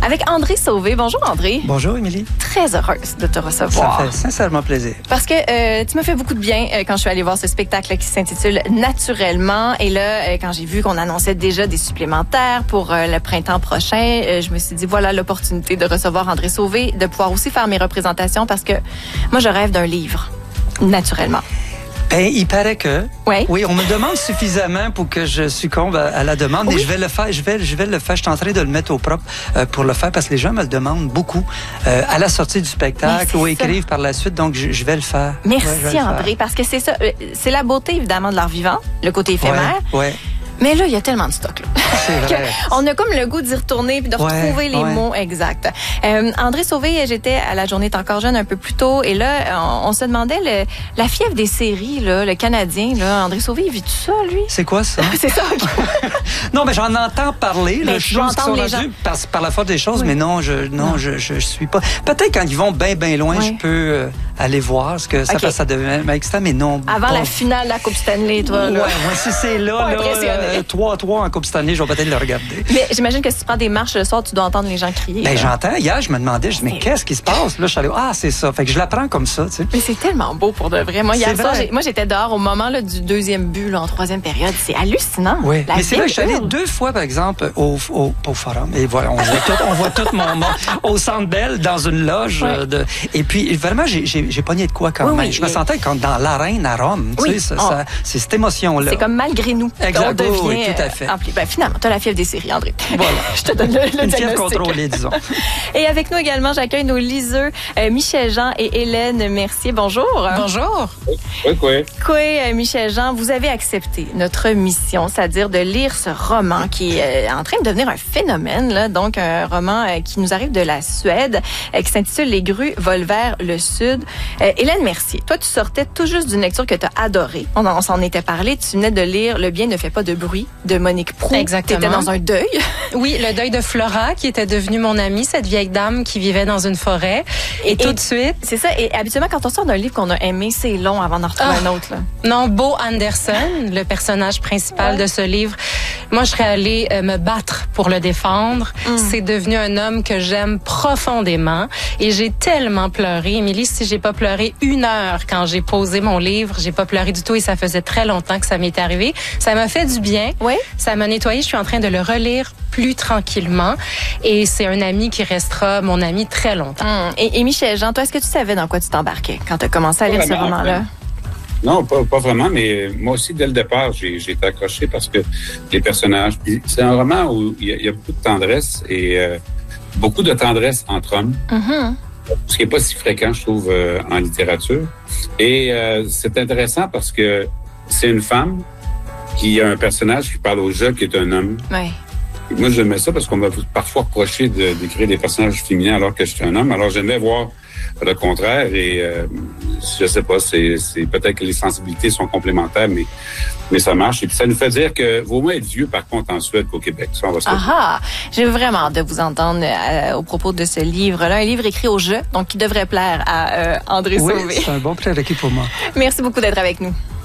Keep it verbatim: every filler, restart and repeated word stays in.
avec André Sauvé. Bonjour André. Bonjour Émilie. Très heureuse de te recevoir. Ça fait sincèrement plaisir. Parce que euh, tu m'as fait beaucoup de bien euh, quand je suis allée voir ce spectacle qui s'intitule Naturellement. Et là, euh, quand j'ai vu qu'on annonçait déjà des supplémentaires pour euh, le printemps prochain, euh, je me suis dit, voilà l'opportunité de recevoir André Sauvé, de pouvoir aussi faire mes représentations parce que moi, je rêve d'un livre, naturellement. Ben, il paraît que. Oui. Oui, on me demande suffisamment pour que je succombe à, à la demande. Oui. Et je vais le faire. Je vais, je vais le faire. Je suis en train de le mettre au propre euh, pour le faire parce que les gens me le demandent beaucoup euh, à la sortie du spectacle ou écrivent par la suite. Donc, je, je vais le faire. Merci ouais, le André, faire. Parce que c'est ça. C'est la beauté évidemment de l'art vivant, le côté éphémère. Ouais. ouais. Mais là, il y a tellement de stock. Là. C'est vrai. On a comme le goût d'y retourner puis de ouais, retrouver les ouais. mots exacts. Euh, André Sauvé, j'étais à la Journée est encore jeune un peu plus tôt et là, on, on se demandait le, la fièvre des séries, là, le Canadien. Là, André Sauvé, il vit tout ça, lui? C'est quoi ça? C'est ça. Non, mais j'en entends parler. Mais là, je je pense entends qu'ils sont les gens. rendus par, par la force des choses, oui. mais non, je non, non. Je, je, je suis pas. Peut-être quand ils vont bien, bien loin, oui. je peux euh, aller voir, parce que ça, okay. ça devient extra, mais non. Avant bon. la finale de la Coupe Stanley, toi, là. Ouais, moi, si c'est là, là, trois trois en Coupe Stanley, je vais peut-être le regarder. Mais j'imagine que si tu prends des marches le soir, tu dois entendre les gens crier. Ben, j'entends. Hier, je me demandais, je dis, mais qu'est-ce qui se passe? Là, je suis allé, ah, c'est ça. Fait que je l'apprends comme ça, tu sais. Mais c'est tellement beau pour de vrai. Moi, hier soir, moi, j'étais dehors au moment là, du deuxième but, là, en troisième période. C'est hallucinant. Oui. La mais c'est là que je suis allé hurle. deux fois, par exemple, au, au, au forum. Et voilà, on voit tout, on voit tout mon monde au Centre Bell, dans une loge. Ouais. Euh, de, et puis, vraiment, j'ai, j'ai, j'ai pogné de quoi quand oui, même. Oui, je me oui. sentais comme dans l'arène à Rome. Oui. Tu sais, ça, oh. ça, c'est cette émotion-là. C'est comme malgré nous. Exact. On devient, oui, tout à fait. Euh, ben, finalement, tu as la fièvre des séries, André. Voilà. Je te donne le, le Une diagnostic. fièvre contrôlée, disons. Et avec nous également, j'accueille nos liseux, euh, Michel Jean et Hélène Mercier. Bonjour. Bonjour. Oui, oui. Coué, euh, Michel Jean, vous avez accepté notre mission, c'est-à-dire de lire ce roman qui est euh, en train de devenir un phénomène, là, donc un roman euh, qui nous arrive de la Suède, euh, qui s'intitule Les grues volent vers le sud. Euh, Hélène Mercier, toi, tu sortais tout juste d'une lecture que tu as adorée. On, on s'en était parlé. Tu venais de lire Le bien ne fait pas de bruit de Monique Proulx. Exactement. Tu étais dans un deuil. Oui, le deuil de Flora, qui était devenue mon amie, cette vieille dame qui vivait dans une forêt. Et, et tout de suite... C'est ça. Et habituellement, quand on sort d'un livre qu'on a aimé, c'est long avant d'en retrouver oh, un autre. Là. Non, Bo Anderson, le personnage principal ouais. de ce livre, moi, je serais allée euh, me battre pour le défendre. Mm. C'est devenu un homme que j'aime profondément. Et j'ai tellement pleuré. Émilie, si j'ai pas pleuré une heure quand j'ai posé mon livre, j'ai pas pleuré du tout et ça faisait très longtemps que ça m'était arrivé. Ça m'a fait du bien. Oui. Ça m'a nettoyé. Je suis en train de le relire plus tranquillement. Et c'est un ami qui restera mon ami très longtemps. Hum. Et, et Michel Jean, toi, est-ce que tu savais dans quoi tu t'embarquais quand tu as commencé à lire ce roman-là? Non, pas, pas vraiment, mais moi aussi, dès le départ, j'ai, j'ai été accroché parce que les personnages... C'est un roman où il y a, il y a beaucoup de tendresse et euh, beaucoup de tendresse entre hommes. Mm-hmm. Ce qui n'est pas si fréquent, je trouve, euh, en littérature. Et euh, c'est intéressant parce que c'est une femme qui a un personnage qui parle au jeu, qui est un homme. Oui. Moi, j'aimais ça parce qu'on m'a parfois reproché de, d'écrire des personnages féminins alors que je suis un homme. Alors, j'aimais voir le contraire et euh, je sais pas, c'est, c'est peut-être que les sensibilités sont complémentaires, mais, mais ça marche. Et puis, ça nous fait dire que vaut mieux être vieux, par contre, en Suède qu'au Québec. Ça, on va se dire. Ah, j'ai vraiment hâte de vous entendre euh, au propos de ce livre-là. Un livre écrit au jeu, donc qui devrait plaire à euh, André oui, Sauvé. C'est un bon prérequis pour moi. Merci beaucoup d'être avec nous.